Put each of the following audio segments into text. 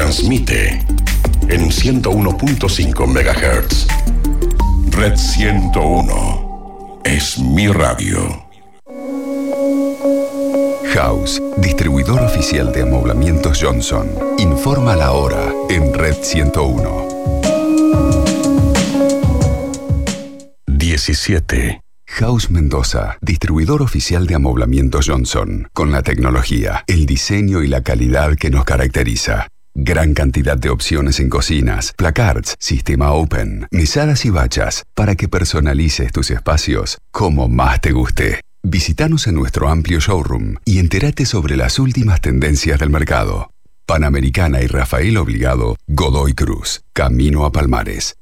transmite en 101.5 MHz. Red 101 es mi radio. House, distribuidor oficial de amoblamientos Johnson. Informa la hora en Red 101. 17. House Mendoza, distribuidor oficial de amoblamientos Johnson, con la tecnología, el diseño y la calidad que nos caracteriza. Gran cantidad de opciones en cocinas, placards, sistema open, mesadas y bachas, para que personalices tus espacios como más te guste. Visítanos en nuestro amplio showroom y entérate sobre las últimas tendencias del mercado. Panamericana y Rafael Obligado, Godoy Cruz, Camino a Palmares.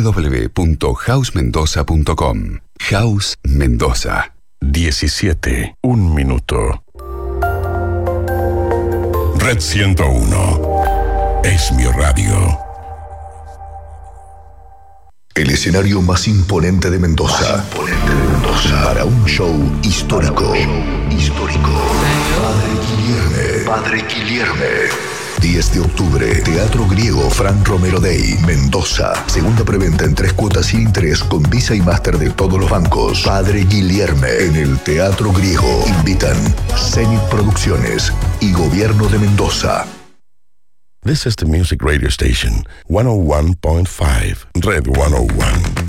www.housemendoza.com. House Mendoza. 17. Un minuto. Red 101 es mi radio. El escenario más imponente de Mendoza. Para un show histórico. Padre Guilherme. 10 de octubre, Teatro Griego Fran Romero Day, Mendoza. Segunda preventa en 3 cuotas sin interés con Visa y Master de todos los bancos. Padre Guilherme en el Teatro Griego. Invitan Zenith Producciones y Gobierno de Mendoza. This is the music radio station, 101.5, Red 101.